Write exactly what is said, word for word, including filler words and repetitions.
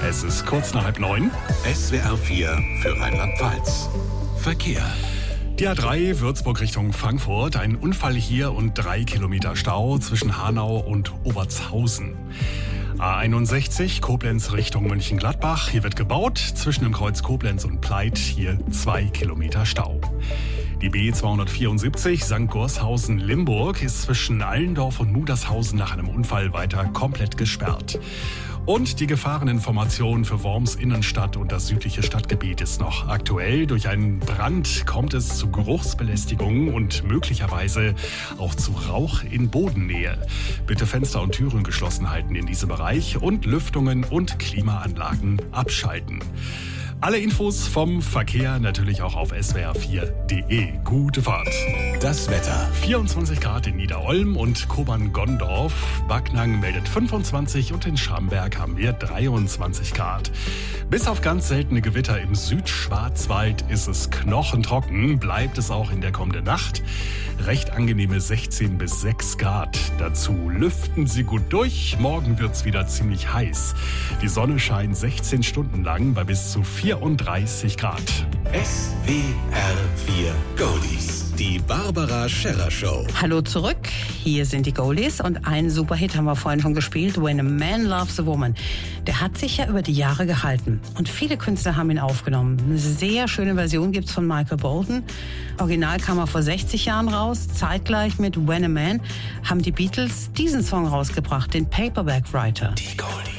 Es ist kurz nach halb neun. S W R vier für Rheinland-Pfalz. Verkehr. Die A drei Würzburg Richtung Frankfurt. Ein Unfall hier und drei Kilometer Stau zwischen Hanau und Obertshausen. A einundsechzig Koblenz Richtung Mönchengladbach. Hier wird gebaut. Zwischen dem Kreuz Koblenz und Pleit hier zwei Kilometer Stau. Die B zweihundertvierundsiebzig Sankt Gorshausen-Limburg ist zwischen Allendorf und Nudershausen nach einem Unfall weiter komplett gesperrt. Und die Gefahreninformation für Worms Innenstadt und das südliche Stadtgebiet ist noch aktuell. Durch einen Brand kommt es zu Geruchsbelästigungen und möglicherweise auch zu Rauch in Bodennähe. Bitte Fenster und Türen geschlossen halten in diesem Bereich und Lüftungen und Klimaanlagen abschalten. Alle Infos vom Verkehr natürlich auch auf S W R vier punkt de. Gute Fahrt. Das Wetter. vierundzwanzig Grad in Niederolm und Kobern-Gondorf. Backnang meldet fünfundzwanzig und in Schramberg haben wir dreiundzwanzig Grad. Bis auf ganz seltene Gewitter im Südschwarzwald ist es knochentrocken. Bleibt es auch in der kommenden Nacht. Recht angenehme sechzehn bis sechs Grad. Dazu lüften Sie gut durch. Morgen wird's wieder ziemlich heiß. Die Sonne scheint sechzehn Stunden lang bei bis zu vierunddreißig Grad. S W R vier Goldies. Die Barbara Scherrer Show. Hallo zurück, hier sind die Goldies und einen Superhit haben wir vorhin schon gespielt, When a Man Loves a Woman. Der hat sich ja über die Jahre gehalten und viele Künstler haben ihn aufgenommen. Eine sehr schöne Version gibt's von Michael Bolton. Original kam er vor sechzig Jahren raus. Zeitgleich mit When a Man haben die Beatles diesen Song rausgebracht, den Paperback Writer. Die Goldies.